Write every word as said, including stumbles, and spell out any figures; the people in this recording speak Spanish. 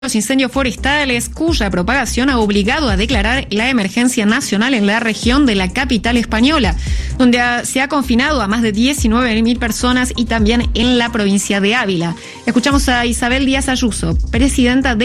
Los incendios forestales, cuya propagación ha obligado a declarar la emergencia nacional en la región de la capital española, donde ha, se ha confinado a más de diecinueve mil personas, y también en la provincia de Ávila. Escuchamos a Isabel Díaz Ayuso, presidenta de